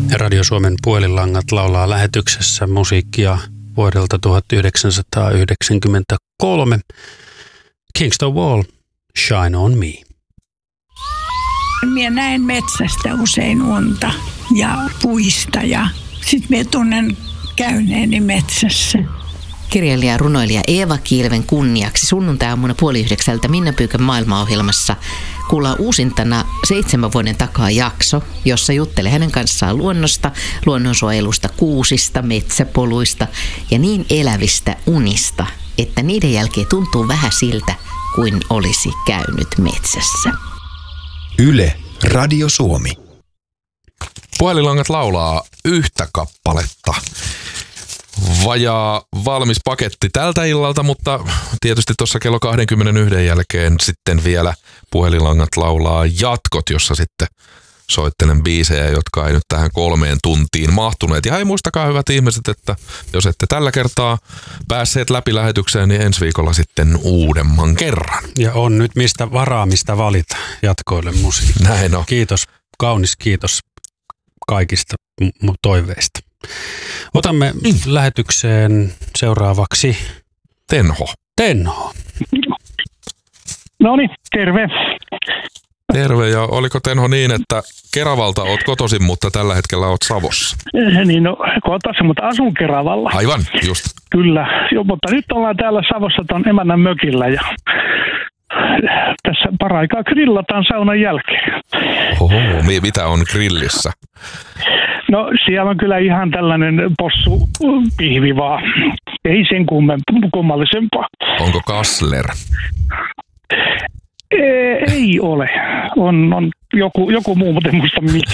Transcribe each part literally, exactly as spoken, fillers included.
Radio Suomen Puhelinlangat laulaa lähetyksessä musiikkia vuodelta tuhatyhdeksänsataayhdeksänkymmentäkolme. Kingston Wall, Shine on Me. Minä näen metsästä usein unta ja puista ja sitten minä tunnen käyneeni metsässä. Kirjailija ja runoilija Eeva Kiilven kunniaksi sunnuntai-aamuna puoli yhdeksältä Minna Pyykän maailmaohjelmassa kuullaan uusintana seitsemän vuoden takaa jakso, jossa juttelee hänen kanssaan luonnosta, luonnonsuojelusta, kuusista, metsäpoluista ja niin elävistä unista, että niiden jälkeen tuntuu vähän siltä, kuin olisi käynyt metsässä. Yle, Radio Suomi. Puhelinlangat laulaa yhtä kappaletta. Vajaa valmis paketti tältä illalta, mutta tietysti tuossa kello kaksikymmentäyksi jälkeen sitten vielä Puhelinlangat laulaa jatkot, jossa sitten soittelen biisejä, jotka ei nyt tähän kolmeen tuntiin mahtuneet. Ja hei, muistakaa hyvät ihmiset, että jos ette tällä kertaa päässeet läpi lähetykseen, niin ensi viikolla sitten uudemman kerran. Ja on nyt mistä varaamista valita jatkoille musiikkia. Näin on. Kiitos, kaunis kiitos kaikista m- toiveista. Otamme mm. lähetykseen seuraavaksi Tenho. Tenho. No niin, terve. Terve, ja oliko Tenho niin, että Keravalta oot kotoisin, mutta tällä hetkellä oot Savossa? Niin, no kotoisin, mutta asun Keravalla. Aivan, just. Kyllä, jo, mutta nyt ollaan täällä Savossa ton emännän mökillä ja tässä paraikaa grillataan saunan jälkeen. Oho, mitä on grillissä? No siellä on kyllä ihan tällainen possupihvi vaan. Ei sen kummallisempaa. Onko kassler? Ei, ei ole. On, on joku, joku muu, mutta en muista mitä.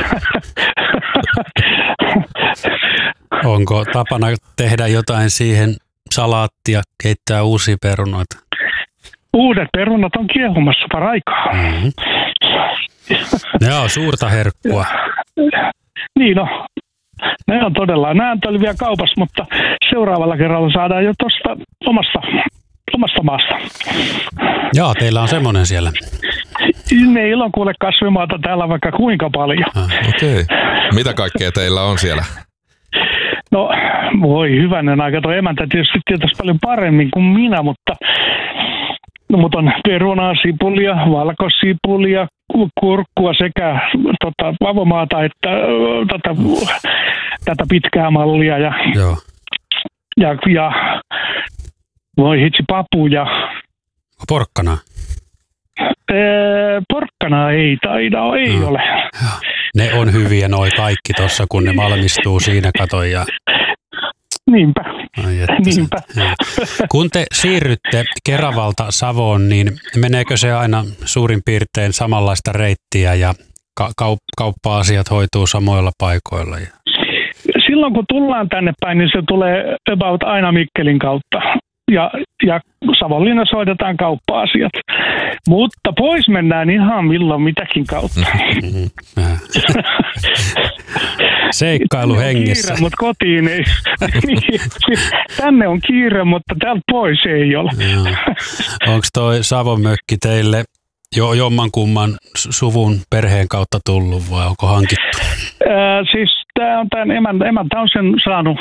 Onko tapana tehdä jotain siihen salaattia, keittää uusia perunoita? Uudet perunat on kiehumassa paraikaa. Mm-hmm. Ne on suurta herkkua. Niin no, ne on todella. Nämä on vielä kaupassa, mutta seuraavalla kerralla saadaan jo tuosta omasta, omasta maasta. Joo, teillä on semmoinen siellä. Meillä on kuule kasvimaata täällä vaikka kuinka paljon. Ah, okei. Okay. Mitä kaikkea teillä on siellä? No, voi hyvänen aika. Tuo emäntä tietysti tietäisi paljon paremmin kuin minä, mutta, no, mutta on perunaa, sipulia, valkosipulia, kurkkua sekä tota, avomaata että tota, tätä pitkää mallia ja, Joo. ja, ja voi hitsi papuja. Porkkana? Ee, porkkana ei taida, ei no. ole. Ne on hyviä noi kaikki tossa, kun ne valmistuu siinä, kato ja... Niinpä. Ai että Niinpä. Se, kun te siirrytte Keravalta Savoon, niin meneekö se aina suurin piirtein samanlaista reittiä ja ka- kaup- kauppa-asiat hoituu samoilla paikoilla? Ja... Silloin kun tullaan tänne päin, niin se tulee about aina Mikkelin kautta. Ja, ja Savonlinnassa hoidetaan kauppa-asiat. Mutta pois mennään ihan milloin mitäkin kautta. Seikkailu hengessä. Mutta kotiin ei. Tänne on kiire, mutta täältä pois ei ole. Onko toi Savon mökki teille jo jommankumman suvun perheen kautta tullut vai onko hankittu? Äh, siis tämä on tämän emäntä, emäntä on sen saanut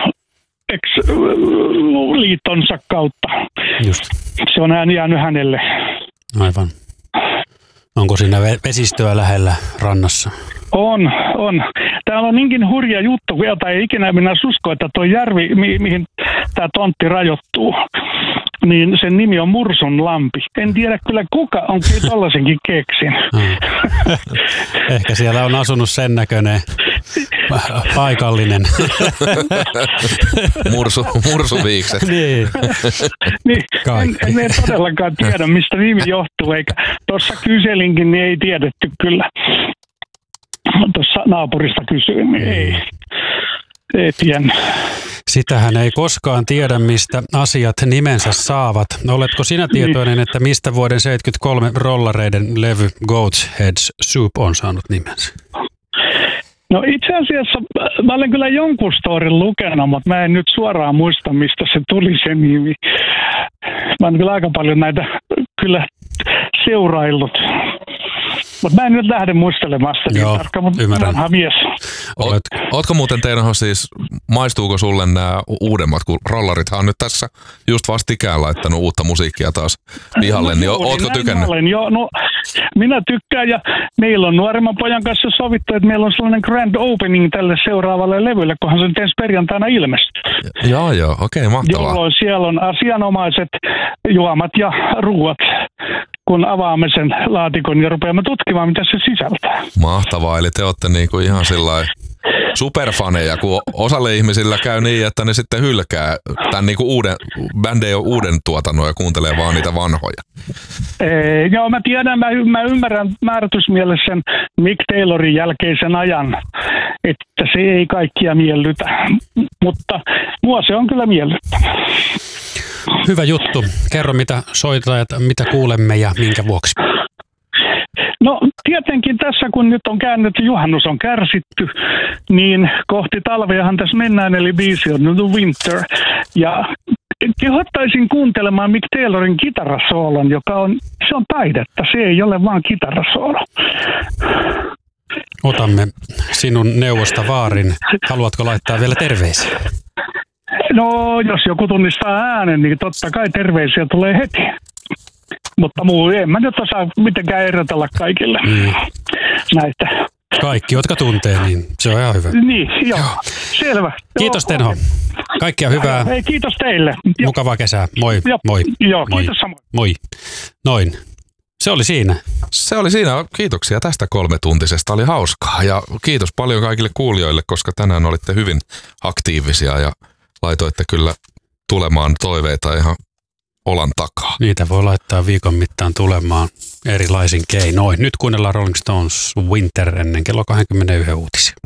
ex-liittonsa kautta. Just. Se on jäänyt hänelle. Aivan. Onko siinä vesistöä lähellä rannassa? On, on. Täällä on niinkin hurja juttu, jota ei ikinä minä usko, että tuo järvi, mi- mihin tämä tontti rajoittuu, niin sen nimi on Mursunlampi. En tiedä kyllä kuka on kyllä tollaisenkin keksin. Ehkä siellä on asunut sen näköinen paikallinen. Mursu, mursuviikset. Niin. niin, en, en todellakaan tiedä, mistä nimi johtuu, eikä tuossa kyselinkin, niin ei tiedetty kyllä. Tuossa naapurista kysyin, niin ei, ei tiennyt. Sitähän ei koskaan tiedä, mistä asiat nimensä saavat. Oletko sinä tietoinen, että mistä vuoden seitsemänkymmentäkolme rollareiden levy Goat's Heads Soup on saanut nimensä? No itse asiassa mä olen kyllä jonkun storin lukenut, mutta mä en nyt suoraan muista, mistä se tuli se nimi. Mä olen kyllä aika paljon näitä kyllä seuraillut. Mutta mä en nyt lähde muistelemaan sitä niin tarkkaan, mutta vanha mies. Olet, ootko muuten Teinoho siis, maistuuko sulle nämä uudemmat, kun rollarithan on nyt tässä just vastikään laittanut uutta musiikkia taas pihalle, no, niin juuri, ootko tykännyt? Olen, joo, no, minä tykkään ja meillä on nuoremman pojan kanssa sovittu, että meillä on sellainen grand opening tälle seuraavalle levylle, kunhan se nyt ensi perjantaina ilmestyy. Joo, joo, okei, okay, mahtavaa. Jolloin siellä on asianomaiset juomat ja ruuat, kun avaamme sen laatikon ja rupeamme tutkimaan, mitä se sisältää. Mahtavaa, eli te olette niinku ihan sillai superfaneja, kun osalle ihmisillä käy niin, että ne sitten hylkää tämän niinku uuden, bändejä uuden tuotannon ja kuuntelee vaan niitä vanhoja. Ee, joo, mä tiedän, mä, y- mä ymmärrän määrätysmielessä sen Mick Taylorin jälkeisen ajan, että se ei kaikkia miellytä, mutta mua se on kyllä miellyttävä. Hyvä juttu. Kerro, mitä soitajat, mitä kuulemme ja minkä vuoksi? No tietenkin tässä, kun nyt on käännetty, juhannus on kärsitty, niin kohti talveahan tässä mennään, eli biisi on The Winter. Ja kehottaisin kuuntelemaan Mick Taylorin kitarasoolon, joka on, se on taidetta, se ei ole vaan kitarasoolo. Otamme sinun neuvosta vaarin. Haluatko laittaa vielä terveisiä? No, jos joku tunnistaa äänen, niin totta kai terveisiä tulee heti. Mutta muu en mä nyt osaa mitenkään erotella kaikille mm. näitä. Kaikki, jotka tuntee, niin se on ihan hyvä. Niin, joo. joo. Selvä. Kiitos, joo, Tenho. Kaikkea hyvää. Hei, kiitos teille. Mukavaa kesää. Moi, joo. moi. Joo, moi. kiitos samoin. Moi. Noin. Se oli siinä. Se oli siinä. Kiitoksia tästä kolmetuntisesta. Oli hauskaa. Ja kiitos paljon kaikille kuulijoille, koska tänään olitte hyvin aktiivisia ja laitoitte kyllä tulemaan toiveita ihan olan takaa. Niitä voi laittaa viikon mittaan tulemaan erilaisin keinoin. Nyt kuunnellaan Rolling Stones Winter ennen kello kaksikymmentäyksi uutisia.